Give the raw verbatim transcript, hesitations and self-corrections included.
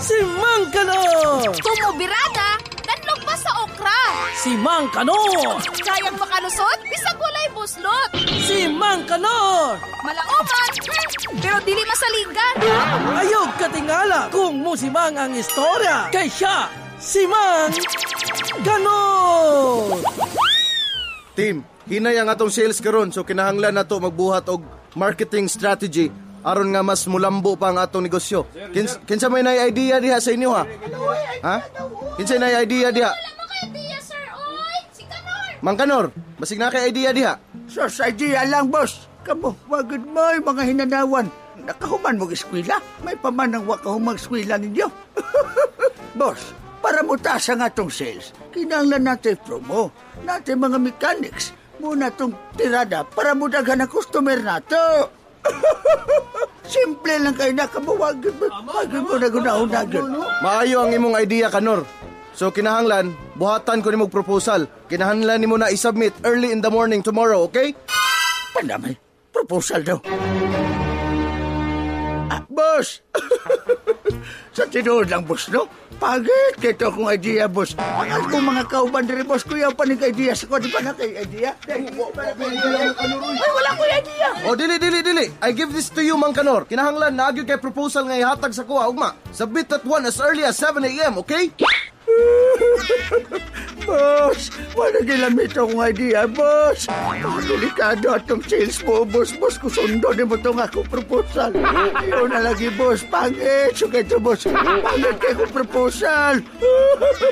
Si Mang Kanor! Kumubirada, kanlog pa sa okra. Si Mang Kanor! Kayang makalusot, bisag walay buslot. Si Mang Kanor! Malaoman, hmm, pero dili masaligan. Ayog katingala kung musimang ang istorya. Kay siya, si Mang Kanor! Team, hinay ang atong sales karon so kinahanglan nato magbuhat og marketing strategy aron nga mas mulambo pa ang atong negosyo. Kins, kinsa may nay idea diha sa inyo ha? Ha? Kinsa nay idea diha? Wala mo kay idea, sir. Oy, si Kanor. Mang Kanor, basig na kay idea diha. So, sa idea lang, boss. Kamu, wagod mo yung mga hinanawan. Nakahuman mo eskwela? May pamanang wakahumang eskwela ninyo. Boss, para mutas ang atong sales, kinahanglan natin promo, natin mga mechanics, muna tong tirada para mudaghan ang customer nato. Simple lang kayo na kamuwagod mo. Wagod mo na gunahon-agad. Maayo ang imong idea, Kanor. So kinahanglan, buhatan ko nimog proposal. Kinahanglan nimo na i-submit early in the morning tomorrow, okay? Pandamay, proposal daw. Ah, boss! Sa tinood lang, boss, no? Pagit kito akong idea, boss. Ang akong mga kauban diri, boss, kuya pa ni idea sa ko. Di ba na kay idea? Ay, wala ko idea. O, dili, dili, dili. I give this to you, Mang Kanor. Kinahanglan, naagyo kay proposal nga ihatag sa kuha, ugma. Submit that one as early as seven a.m., okay? Boss, wala gilamit akong idea, boss. Delikado atong sales mo, boss. Boss, kusundo ni mo itong akong proposal. Ayaw na lagi, boss. Pangit. So, kaya boss, pangit kayo akong proposal.